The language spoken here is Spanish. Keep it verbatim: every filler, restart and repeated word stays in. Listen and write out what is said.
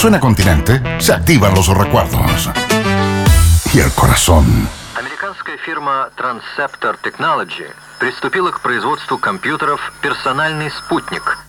suena Continente, se activan los recuerdos. Y el corazón. Американская фирма Transceptor Technology приступила к производству компьютеров «Персональный спутник»,